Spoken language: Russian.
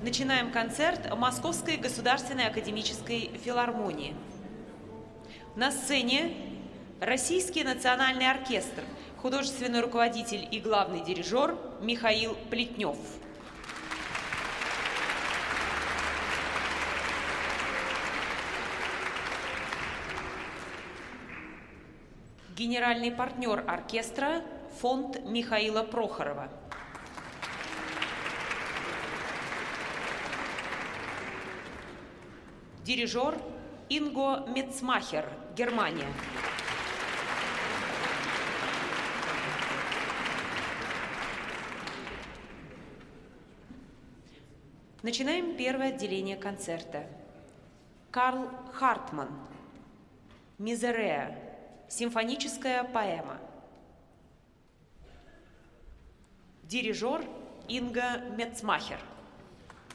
Начинаем концерт Московской государственной академической филармонии. На сцене Российский национальный оркестр, художественный руководитель и главный дирижер Михаил Плетнев. Генеральный партнер оркестра фонд Михаила Прохорова. Дирижер Инго Мецмахер, Германия. Начинаем первое отделение концерта. Карл Хартман. Мизереа. Симфоническая поэма. Дирижер Инго Мецмахер.